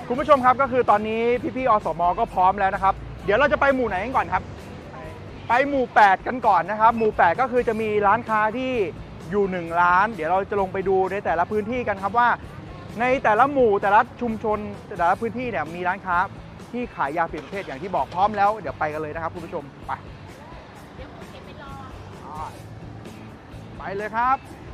คุณผู้ชมครับก็คือตอนนี้พี่ๆอสมก็พร้อมแล้วนะครับเดี๋ยวเราจะไปหมู่ไหนกันก่อนครับไปหมู่8กันก่อนนะครับหมู่8ก็คือจะมีร้านค้าที่อยู่1ร้านเดี๋ยวเราจะลงไปดูในแต่ละพื้นที่กันครับว่าในแต่ละหมู่แต่ละชุมชนแต่ละพื้นที่เนี่ยมีร้านค้าที่ขายยาเปลี่ยนประเภทอย่างที่บอกพร้อมแล้วเดี๋ยวไปกันเลยนะครับคุณผู้ชมไปเลยครับ